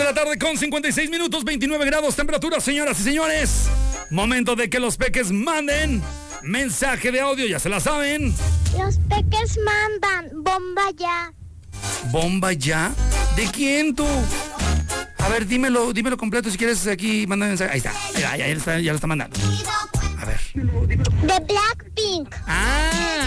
la tarde con 56 minutos, 29 grados temperatura, señoras y señores. Momento de que los peques manden mensaje de audio, ya se la saben. Los peques mandan bomba ya. ¿Bomba ya? ¿De quién tú? A ver, dímelo completo si quieres aquí mandar mensaje. Ahí está, ya lo está mandando. A ver. De Blackpink. Ah.